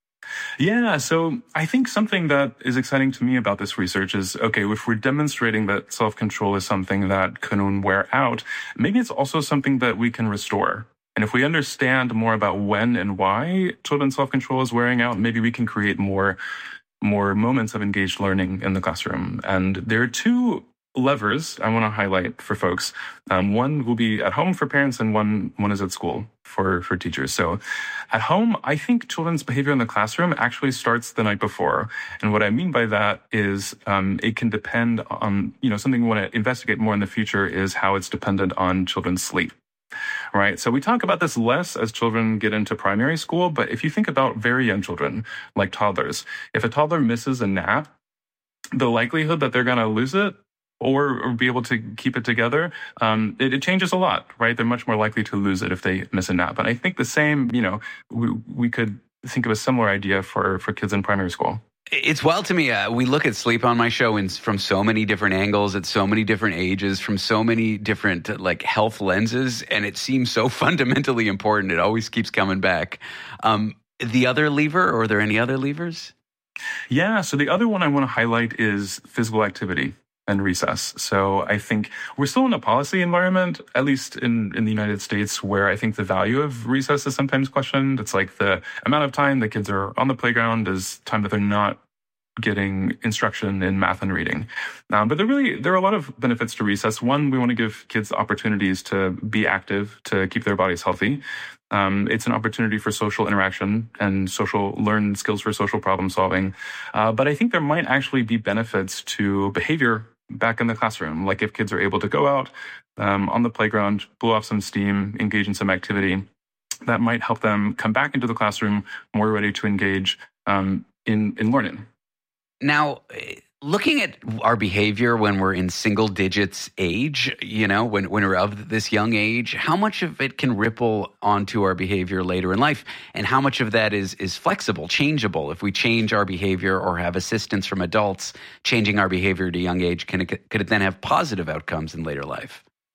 Yeah, so I think something that is exciting to me about this research is, okay, if we're demonstrating that self-control is something that can wear out, maybe it's also something that we can restore. And if we understand more about when and why children's self-control is wearing out, maybe we can create more moments of engaged learning in the classroom. And there are 2 levers I want to highlight for folks. One will be at home for parents, and one is at school for teachers. So at home, I think children's behavior in the classroom actually starts the night before. And what I mean by that is it can depend on, something we want to investigate more in the future is how it's dependent on children's sleep. Right. So we talk about this less as children get into primary school. But if you think about very young children, like toddlers, if a toddler misses a nap, the likelihood that they're going to lose it or be able to keep it together, it changes a lot, right? They're much more likely to lose it if they miss a nap. And I think the same, we could think of a similar idea for kids in primary school. It's wild to me. We look at sleep on my show from so many different angles, at so many different ages, from so many different health lenses, and it seems so fundamentally important. It always keeps coming back. The other lever, or are there any other levers? Yeah, so the other one I want to highlight is physical activity and recess. So I think we're still in a policy environment, at least in the United States, where I think the value of recess is sometimes questioned. It's like the amount of time the kids are on the playground is time that they're not getting instruction in math and reading. But there are a lot of benefits to recess. One, we want to give kids opportunities to be active, to keep their bodies healthy. It's an opportunity for social interaction and learn skills for social problem solving. But I think there might actually be benefits to behavior back in the classroom. Like if kids are able to go out on the playground, blow off some steam, engage in some activity, that might help them come back into the classroom more ready to engage in learning. Now, looking at our behavior when we're in single digits age, when we're of this young age, how much of it can ripple onto our behavior later in life? And how much of that is flexible, changeable? If we change our behavior or have assistance from adults changing our behavior at a young age, could it then have positive outcomes in later life?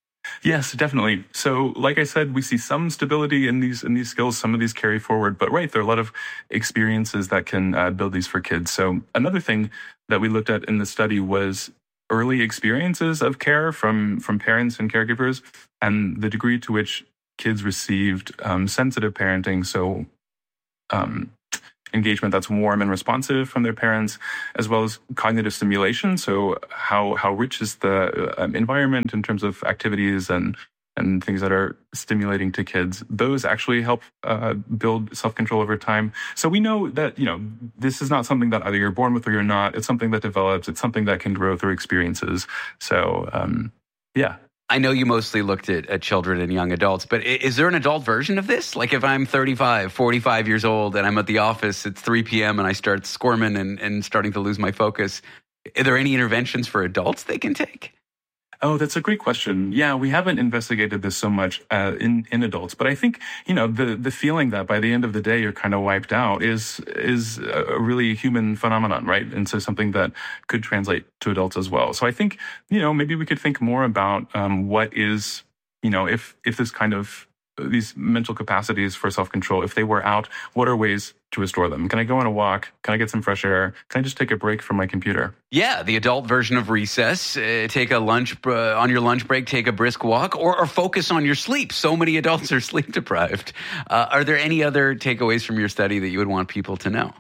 Yes, definitely. So, like I said, we see some stability in these skills. Some of these carry forward, but right, there are a lot of experiences that can build these for kids. So, another thing that we looked at in the study was early experiences of care from parents and caregivers, and the degree to which kids received sensitive parenting. So, engagement that's warm and responsive from their parents, as well as cognitive stimulation. So how rich is the environment in terms of activities and things that are stimulating to kids. Those actually help build self-control over time. So we know that, this is not something that either you're born with or you're not. It's something that develops. It's something that can grow through experiences. So, yeah. I know you mostly looked at children and young adults, but is there an adult version of this? Like if I'm 35, 45 years old and I'm at the office, it's 3 p.m. and I start squirming and starting to lose my focus, are there any interventions for adults they can take? Oh, that's a great question. Yeah, we haven't investigated this so much in adults, but I think, the feeling that by the end of the day you're kind of wiped out is a really human phenomenon, right? And so something that could translate to adults as well. So I think, maybe we could think more about what is, if this kind of these mental capacities for self-control, if they were out, what are ways to restore them? Can I go on a walk? Can I get some fresh air? Can I just take a break from my computer? Yeah, the adult version of recess. Take a lunch on your lunch break, take a brisk walk, or focus on your sleep. So many adults are sleep deprived. Are there any other takeaways from your study that you would want people to know?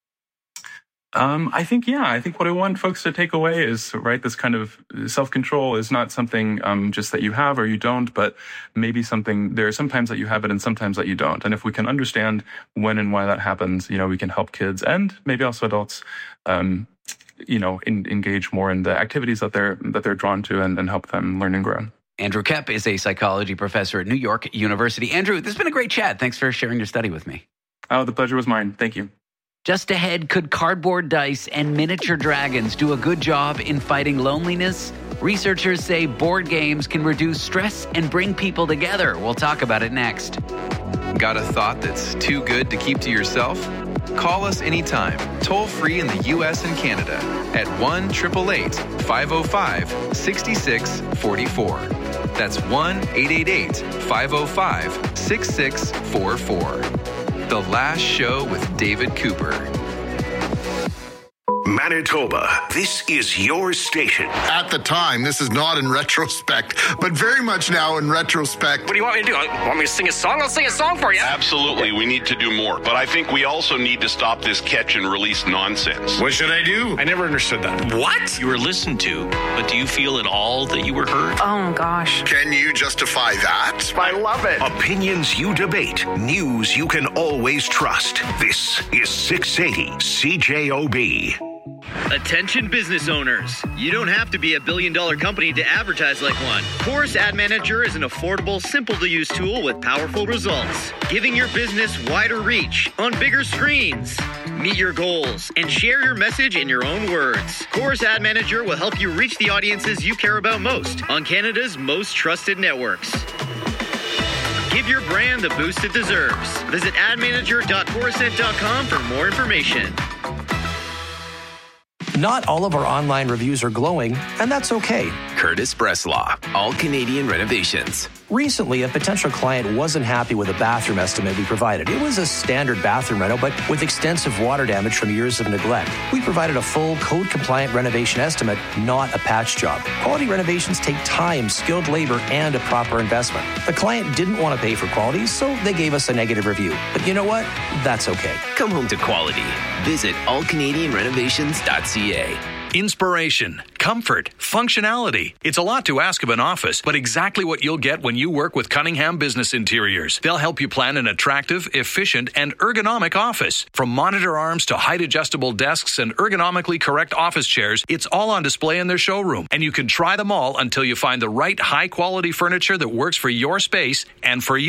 I think what I want folks to take away is, right, this kind of self-control is not something just that you have or you don't, but maybe there are some times that you have it and sometimes that you don't. And if we can understand when and why that happens, we can help kids and maybe also adults, engage more in the activities that they're drawn to and help them learn and grow. Andrew Kep is a psychology professor at New York University. Andrew, this has been a great chat. Thanks for sharing your study with me. Oh, the pleasure was mine. Thank you. Just ahead, could cardboard dice and miniature dragons do a good job in fighting loneliness? Researchers say board games can reduce stress and bring people together. We'll talk about it next. Got a thought that's too good to keep to yourself? Call us anytime, toll free in the U.S. and Canada at 1-888-505-6644. That's 1-888-505-6644. The Last Show with David Cooper. Manitoba, this is your station. At the time, this is not in retrospect, but very much now in retrospect. What do you want me to do? Want me to sing a song? I'll sing a song for you. Absolutely, we need to do more. But I think we also need to stop this catch and release nonsense. What should I do? I never understood that. What? You were listened to, but do you feel at all that you were heard? Oh, gosh. Can you justify that? I love it. Opinions you debate, news you can always trust. This is 680 CJOB. Attention business owners. You don't have to be a billion-dollar company to advertise like one. Chorus Ad Manager is an affordable, simple-to-use tool with powerful results, giving your business wider reach on bigger screens. Meet your goals and share your message in your own words. Chorus Ad Manager will help you reach the audiences you care about most on Canada's most trusted networks. Give your brand the boost it deserves. Visit admanager.chorused.com for more information. Not all of our online reviews are glowing, and that's okay. Curtis Breslaw, All Canadian Renovations. Recently, a potential client wasn't happy with the bathroom estimate we provided. It was a standard bathroom rental, but with extensive water damage from years of neglect. We provided a full code-compliant renovation estimate, not a patch job. Quality renovations take time, skilled labor, and a proper investment. The client didn't want to pay for quality, so they gave us a negative review. But you know what? That's okay. Come home to quality. Visit allcanadianrenovations.ca. Inspiration, comfort, functionality. It's a lot to ask of an office, but exactly what you'll get when you work with Cunningham Business Interiors. They'll help you plan an attractive, efficient, and ergonomic office. From monitor arms to height-adjustable desks and ergonomically correct office chairs, it's all on display in their showroom. And you can try them all until you find the right high-quality furniture that works for your space and for you.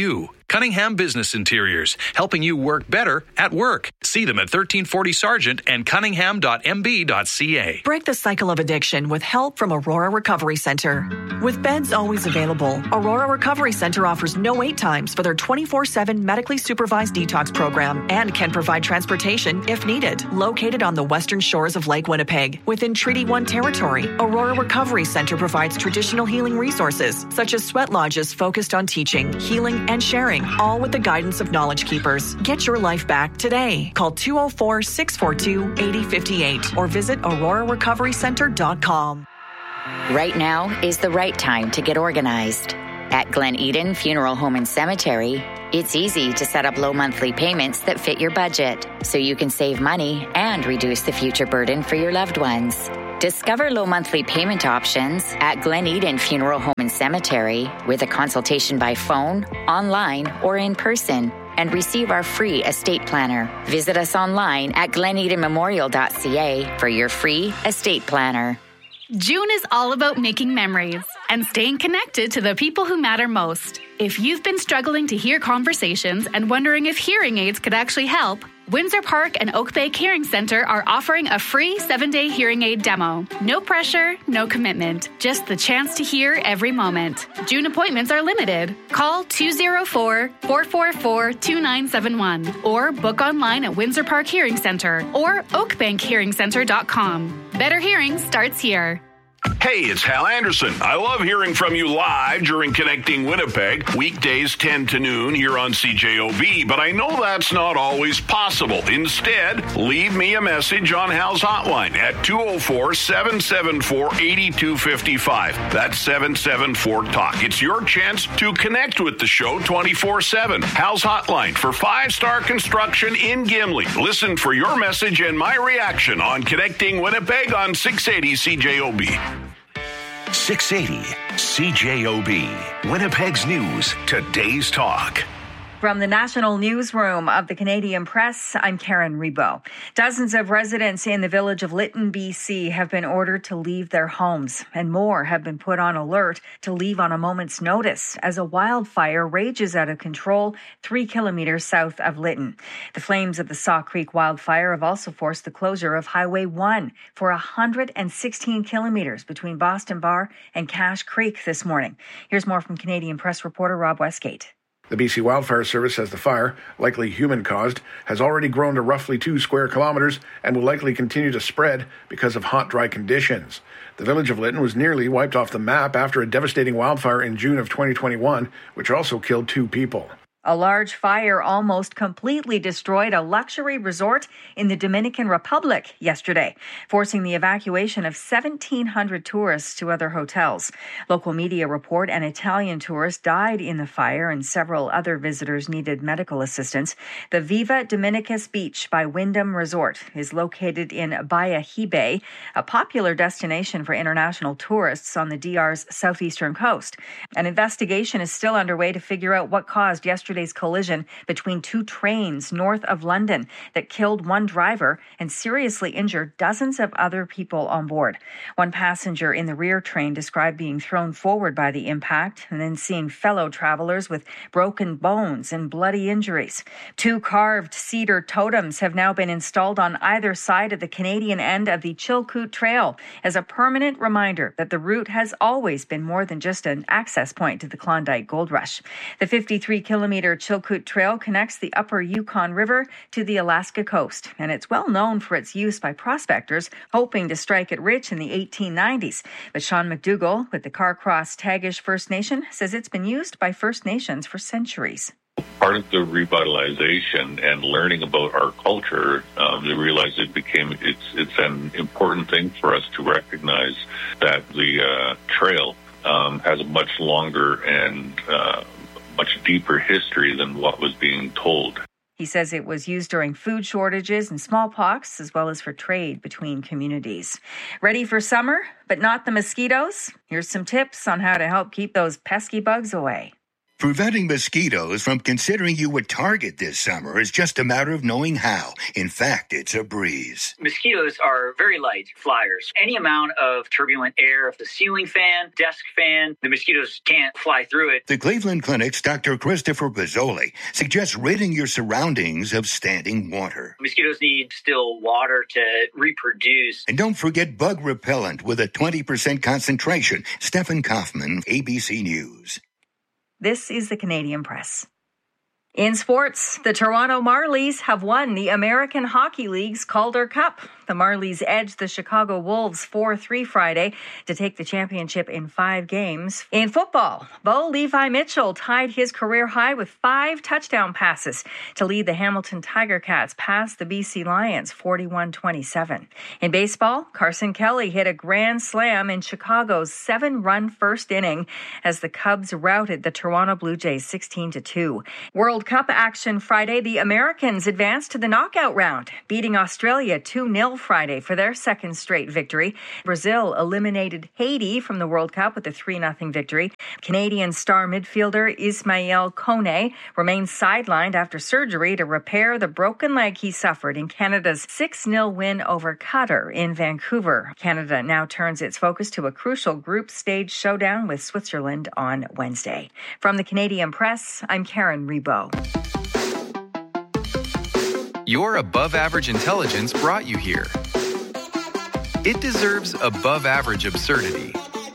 Cunningham Business Interiors, helping you work better at work. See them at 1340 Sargent and cunningham.mb.ca. Break the cycle of addiction with help from Aurora Recovery Center. With beds always available, Aurora Recovery Center offers no wait times for their 24/7 medically supervised detox program and can provide transportation if needed. Located on the western shores of Lake Winnipeg, within Treaty 1 territory, Aurora Recovery Center provides traditional healing resources such as sweat lodges focused on teaching, healing, and sharing, all with the guidance of Knowledge Keepers. Get your life back today. Call 204-642-8058 or visit aurorarecoverycenter.com. Right now is the right time to get organized. At Glen Eden Funeral Home and Cemetery, it's easy to set up low monthly payments that fit your budget, so you can save money and reduce the future burden for your loved ones. Discover low monthly payment options at Glen Eden Funeral Home and Cemetery with a consultation by phone, online, or in person, and receive our free estate planner. Visit us online at glenedenmemorial.ca for your free estate planner. June is all about making memories and staying connected to the people who matter most. If you've been struggling to hear conversations and wondering if hearing aids could actually help, Windsor Park and Oak Bay Hearing Center are offering a free 7-day hearing aid demo. No pressure, no commitment, just the chance to hear every moment. June appointments are limited. Call 204-444-2971 or book online at Windsor Park Hearing Center or oakbankhearingcenter.com. Better hearing starts here. Hey, it's Hal Anderson. I love hearing from you live during Connecting Winnipeg, weekdays 10 to noon here on CJOB, but I know that's not always possible. Instead, leave me a message on Hal's hotline at 204-774-8255. That's 774-TALK. It's your chance to connect with the show 24/7. Hal's hotline for 5-star construction in Gimli. Listen for your message and my reaction on Connecting Winnipeg on 680 CJOB. 680 CJOB, Winnipeg's News, Today's Talk. From the National Newsroom of the Canadian Press, I'm Karen Rebo. Dozens of residents in the village of Lytton, BC have been ordered to leave their homes, and more have been put on alert to leave on a moment's notice as a wildfire rages out of control 3 kilometers south of Lytton. The flames of the Saw Creek wildfire have also forced the closure of Highway 1 for 116 kilometers between Boston Bar and Cache Creek this morning. Here's more from Canadian Press reporter Rob Westgate. The BC Wildfire Service says the fire, likely human-caused, has already grown to roughly 2 square kilometers and will likely continue to spread because of hot, dry conditions. The village of Lytton was nearly wiped off the map after a devastating wildfire in June of 2021, which also killed 2 people. A large fire almost completely destroyed a luxury resort in the Dominican Republic yesterday, forcing the evacuation of 1,700 tourists to other hotels. Local media report an Italian tourist died in the fire and several other visitors needed medical assistance. The Viva Dominicus Beach by Wyndham Resort is located in Bahia Hibe, a popular destination for international tourists on the DR's southeastern coast. An investigation is still underway to figure out what caused yesterday's collision between 2 trains north of London that killed 1 driver and seriously injured dozens of other people on board. One passenger in the rear train described being thrown forward by the impact and then seeing fellow travelers with broken bones and bloody injuries. 2 carved cedar totems have now been installed on either side of the Canadian end of the Chilkoot Trail as a permanent reminder that the route has always been more than just an access point to the Klondike Gold Rush. The 53-kilometer Chilkoot Trail connects the upper Yukon River to the Alaska coast, and it's well known for its use by prospectors hoping to strike it rich in the 1890s. But Sean McDougall with the Carcross Tagish First Nation says it's been used by First Nations for centuries. Part of the revitalization and learning about our culture, they realized it's an important thing for us to recognize that the trail has a much longer and much deeper history than what was being told. He says it was used during food shortages and smallpox, as well as for trade between communities. Ready for summer, but not the mosquitoes? Here's some tips on how to help keep those pesky bugs away. Preventing mosquitoes from considering you a target this summer is just a matter of knowing how. In fact, it's a breeze. Mosquitoes are very light flyers. Any amount of turbulent air, if the ceiling fan, desk fan, the mosquitoes can't fly through it. The Cleveland Clinic's Dr. Christopher Bozzoli suggests ridding your surroundings of standing water. Mosquitoes need still water to reproduce. And don't forget bug repellent with a 20% concentration. Stephen Kaufman, ABC News. This is the Canadian Press. In sports, the Toronto Marlies have won the American Hockey League's Calder Cup. The Marlies edged the Chicago Wolves 4-3 Friday to take the championship in 5 games. In football, Bo Levi Mitchell tied his career high with 5 touchdown passes to lead the Hamilton Tiger Cats past the BC Lions 41-27. In baseball, Carson Kelly hit a grand slam in Chicago's 7-run first inning as the Cubs routed the Toronto Blue Jays 16-2. World Cup action Friday, the Americans advanced to the knockout round, beating Australia 2-0 Friday for their second straight victory. Brazil eliminated Haiti from the World Cup with a 3-0 victory. Canadian star midfielder Ismail Kone remains sidelined after surgery to repair the broken leg he suffered in Canada's 6-0 win over Qatar in Vancouver. Canada now turns its focus to a crucial group stage showdown with Switzerland on Wednesday. From the Canadian Press, I'm Karen Rebo. Your above-average intelligence brought you here. It deserves above-average absurdity.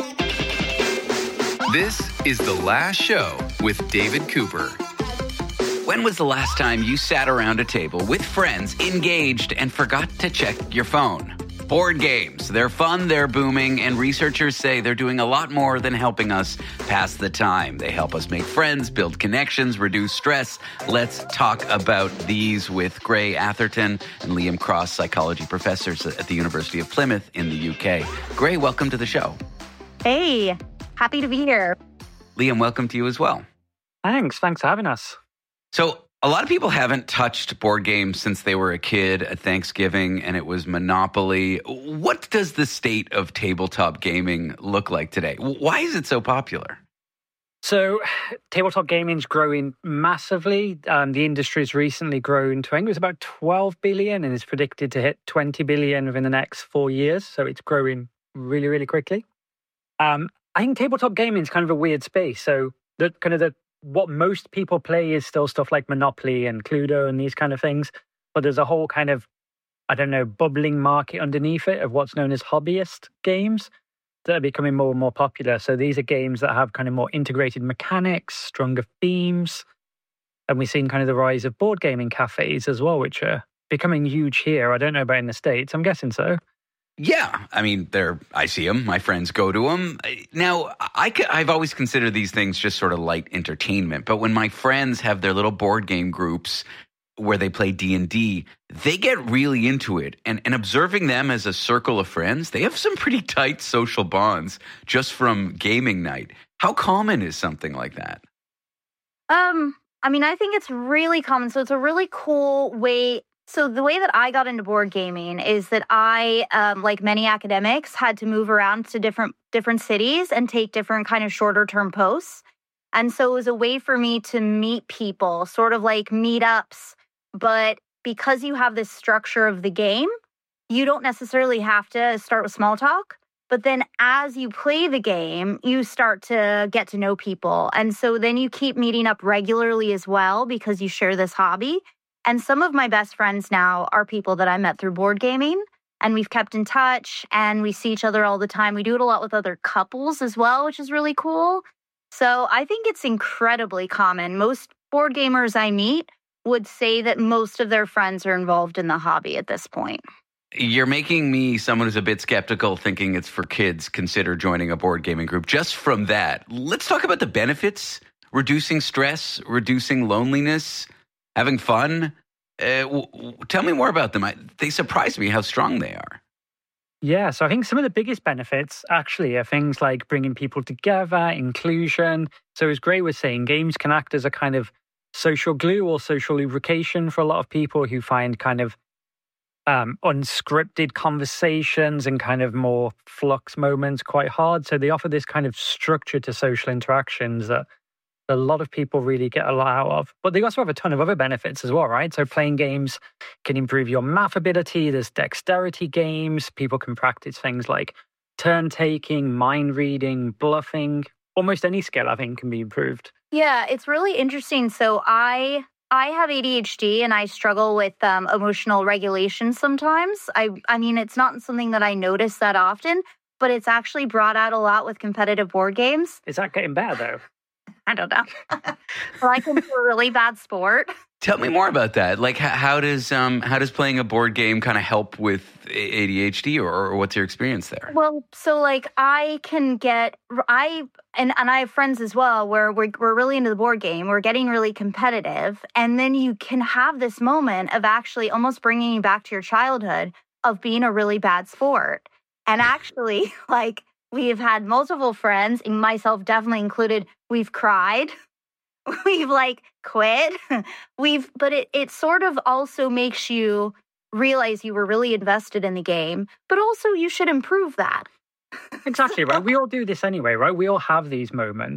This is The Last Show with David Cooper. When was the last time you sat around a table with friends, engaged, and forgot to check your phone? Board games. They're fun, they're booming, and researchers say they're doing a lot more than helping us pass the time. They help us make friends, build connections, reduce stress. Let's talk about these with Gray Atherton and Liam Cross, psychology professors at the University of Plymouth in the UK. Gray, welcome to the show. Hey, happy to be here. Liam, welcome to you as well. Thanks for having us. So, a lot of people haven't touched board games since they were a kid at Thanksgiving, and it was Monopoly. What does the state of tabletop gaming look like today? Why is it so popular? So, tabletop gaming is growing massively. The industry's recently grown to, I think it was about 12 billion, and is predicted to hit 20 billion within the next 4 years. So it's growing really, really quickly. I think tabletop gaming is kind of a weird space. So what most people play is still stuff like Monopoly and Cluedo and these kind of things. But there's a whole kind of, bubbling market underneath it of what's known as hobbyist games that are becoming more and more popular. So these are games that have kind of more integrated mechanics, stronger themes. And we've seen kind of the rise of board gaming cafes as well, which are becoming huge here. I don't know about in the States. I'm guessing so. Yeah, I mean, I see them. My friends go to them. Now, I've always considered these things just sort of light entertainment. But when my friends have their little board game groups where they play D&D, they get really into it. And observing them as a circle of friends, they have some pretty tight social bonds just from gaming night. How common is something like that? I think it's really common. So it's a really cool way. So the way that I got into board gaming is that I, like many academics, had to move around to different cities and take different kind of shorter term posts. And so it was a way for me to meet people, sort of like meetups. But because you have this structure of the game, you don't necessarily have to start with small talk. But then as you play the game, you start to get to know people. And so then you keep meeting up regularly as well because you share this hobby. And some of my best friends now are people that I met through board gaming, and we've kept in touch, and we see each other all the time. We do it a lot with other couples as well, which is really cool. So I think it's incredibly common. Most board gamers I meet would say that most of their friends are involved in the hobby at this point. You're making me someone who's a bit skeptical, thinking it's for kids. Consider joining a board gaming group. Just from that, let's talk about the benefits: reducing stress, reducing loneliness, having fun. Tell me more about them. They surprise me how strong they are. Yeah, so I think some of the biggest benefits actually are things like bringing people together, inclusion. So as Gray was saying, games can act as a kind of social glue or social lubrication for a lot of people who find kind of unscripted conversations and kind of more flux moments quite hard. So they offer this kind of structure to social interactions that a lot of people really get a lot out of. But they also have a ton of other benefits as well, right? So playing games can improve your math ability. There's dexterity games. People can practice things like turn taking, mind reading, bluffing. Almost any skill, I think, can be improved. Yeah, it's really interesting. So I have ADHD and I struggle with emotional regulation sometimes. I mean, it's not something that I notice that often, but it's actually brought out a lot with competitive board games. Is that getting better, though? I don't know. Like I'm a really bad sport. Tell me more about that. Like, how does playing a board game kind of help with ADHD, or what's your experience there? Well, so like I have friends as well where we're really into the board game. We're getting really competitive, and then you can have this moment of actually almost bringing you back to your childhood of being a really bad sport. And actually, like we've had multiple friends, and myself definitely included. We've cried. We've like quit. But it sort of also makes you realize you were really invested in the game, but also you should improve that. Exactly, right? We all do this anyway, right? We all have these moments.